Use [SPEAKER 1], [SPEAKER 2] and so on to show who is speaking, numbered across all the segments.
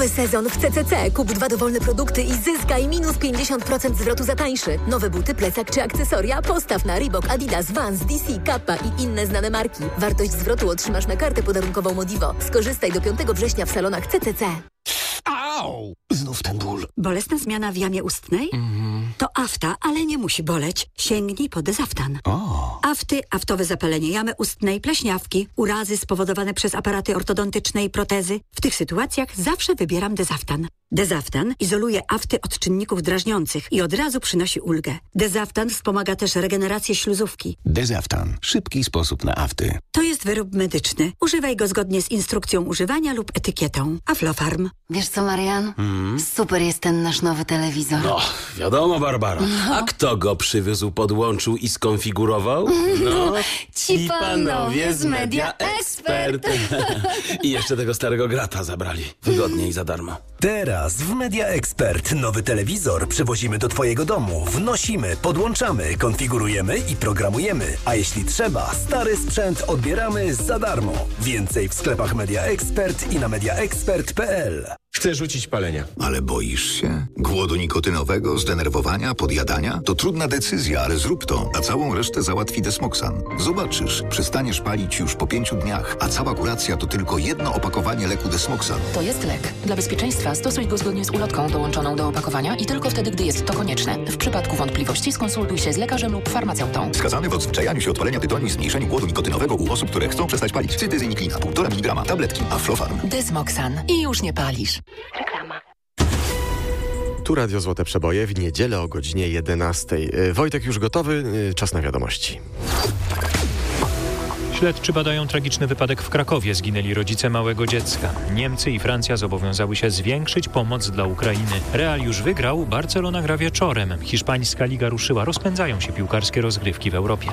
[SPEAKER 1] Nowy sezon w CCC. Kup 2 dowolne produkty i zyskaj minus 50% zwrotu za tańszy. Nowe buty, plecak czy akcesoria? Postaw na Reebok, Adidas, Vans, DC, Kappa i inne znane marki. Wartość zwrotu otrzymasz na kartę podarunkową Modivo. Skorzystaj do 5 września w salonach CCC.
[SPEAKER 2] Au! Znów ten ból.
[SPEAKER 3] Bolesna zmiana w jamie ustnej? To afta, ale nie musi boleć. Sięgnij po Dezaftan. Afty, aftowe zapalenie jamy ustnej, pleśniawki, urazy spowodowane przez aparaty ortodontyczne i protezy. W tych sytuacjach zawsze wybieram Dezaftan. Dezaftan izoluje afty od czynników drażniących i od razu przynosi ulgę. Dezaftan wspomaga też regenerację śluzówki.
[SPEAKER 2] Dezaftan. Szybki sposób na afty.
[SPEAKER 3] To jest wyrób medyczny. Używaj go zgodnie z instrukcją używania lub etykietą. Aflofarm.
[SPEAKER 4] Wiesz co, Marian? Super jest ten nasz nowy telewizor.
[SPEAKER 5] No, wiadomo, Barbara. A kto go przywiózł, podłączył i skonfigurował? No,
[SPEAKER 4] ci panowie z Media Expert.
[SPEAKER 5] I jeszcze tego starego grata zabrali. Wygodnie i za darmo.
[SPEAKER 6] Teraz w Media Expert nowy telewizor przywozimy do Twojego domu. Wnosimy, podłączamy, konfigurujemy i programujemy. A jeśli trzeba, stary sprzęt odbieramy za darmo. Więcej w sklepach Media Expert i na mediaexpert.pl.
[SPEAKER 7] Chcę rzucić palenia.
[SPEAKER 8] Ale boisz się? Głodu nikotynowego, zdenerwowania, podjadania? To trudna decyzja, ale zrób to, a całą resztę załatwi Desmoxan. Zobaczysz, przestaniesz palić już po 5 dniach, a cała kuracja to tylko jedno opakowanie leku Desmoxan.
[SPEAKER 9] To jest lek. Dla bezpieczeństwa stosuj go zgodnie z ulotką dołączoną do opakowania i tylko wtedy, gdy jest to konieczne. W przypadku wątpliwości skonsultuj się z lekarzem lub farmaceutą.
[SPEAKER 8] Wskazany w odzwyczajaniu się od palenia tytoniu i zmniejszeniu głodu nikotynowego u osób, które chcą przestać palić. Cytyzyniklina, 1,5 mg, tabletki, Aflofarm.
[SPEAKER 9] Desmoxan. I już nie palisz.
[SPEAKER 4] Reklama.
[SPEAKER 7] Tu Radio Złote Przeboje w niedzielę o godzinie 11. Wojtek już gotowy, czas na wiadomości.
[SPEAKER 10] Śledczy badają tragiczny wypadek w Krakowie. Zginęli rodzice małego dziecka. Niemcy i Francja zobowiązały się zwiększyć pomoc dla Ukrainy. Real już wygrał, Barcelona gra wieczorem. Hiszpańska liga ruszyła. Rozpędzają się piłkarskie rozgrywki w Europie.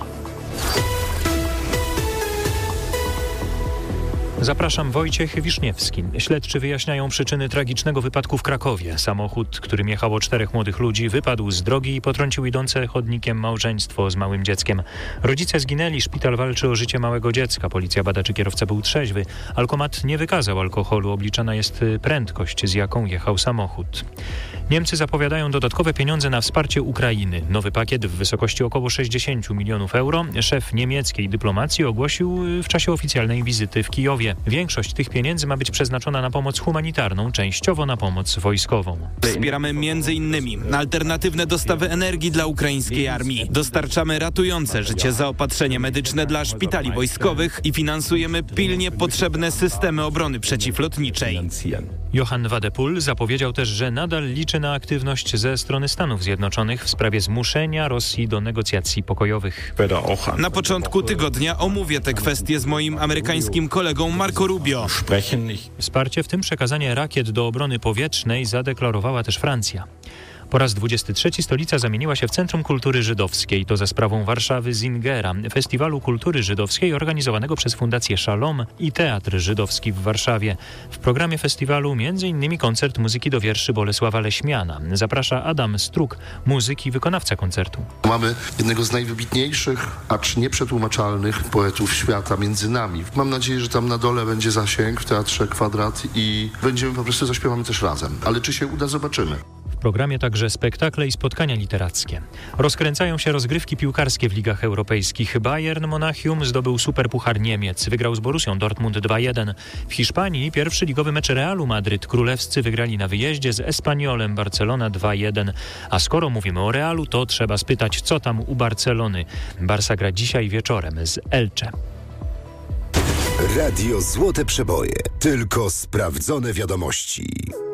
[SPEAKER 10] Zapraszam, Wojciech Wiszniewski. Śledczy wyjaśniają przyczyny tragicznego wypadku w Krakowie. Samochód, którym jechało 4 młodych ludzi, wypadł z drogi i potrącił idące chodnikiem małżeństwo z małym dzieckiem. Rodzice zginęli, szpital walczy o życie małego dziecka. Policja bada, czy kierowca był trzeźwy. Alkomat nie wykazał alkoholu. Obliczana jest prędkość, z jaką jechał samochód. Niemcy zapowiadają dodatkowe pieniądze na wsparcie Ukrainy. Nowy pakiet w wysokości około 60 milionów euro szef niemieckiej dyplomacji ogłosił w czasie oficjalnej wizyty w Kijowie. Większość tych pieniędzy ma być przeznaczona na pomoc humanitarną, częściowo na pomoc wojskową.
[SPEAKER 11] Wspieramy m.in. alternatywne dostawy energii dla ukraińskiej armii. Dostarczamy ratujące życie zaopatrzenie medyczne dla szpitali wojskowych i finansujemy pilnie potrzebne systemy obrony przeciwlotniczej.
[SPEAKER 10] Johann Wadephul zapowiedział też, że nadal liczy na aktywność ze strony Stanów Zjednoczonych w sprawie zmuszenia Rosji do negocjacji pokojowych.
[SPEAKER 11] Na początku tygodnia omówię tę kwestię z moim amerykańskim kolegą Marco Rubio.
[SPEAKER 10] Wsparcie, w tym przekazanie rakiet do obrony powietrznej, zadeklarowała też Francja. Po raz 23 stolica zamieniła się w Centrum Kultury Żydowskiej. To za sprawą Warszawy Zingera, festiwalu kultury żydowskiej organizowanego przez Fundację Shalom i Teatr Żydowski w Warszawie. W programie festiwalu m.in. koncert muzyki do wierszy Bolesława Leśmiana. Zaprasza Adam Struk, muzyk i wykonawca koncertu.
[SPEAKER 12] Mamy jednego z najwybitniejszych, acz nieprzetłumaczalnych poetów świata między nami. Mam nadzieję, że tam na dole będzie zasięg w Teatrze Kwadrat i będziemy po prostu zaśpiewamy też razem. Ale czy się uda, zobaczymy.
[SPEAKER 10] W programie także spektakle i spotkania literackie. Rozkręcają się rozgrywki piłkarskie w ligach europejskich. Bayern Monachium zdobył Superpuchar Niemiec. Wygrał z Borussią Dortmund 2-1. W Hiszpanii pierwszy ligowy mecz Realu Madryt. Królewscy wygrali na wyjeździe z Espanyolem Barcelona 2-1. A skoro mówimy o Realu, to trzeba spytać, co tam u Barcelony. Barsa gra dzisiaj wieczorem z Elche.
[SPEAKER 13] Radio Złote Przeboje. Tylko sprawdzone wiadomości.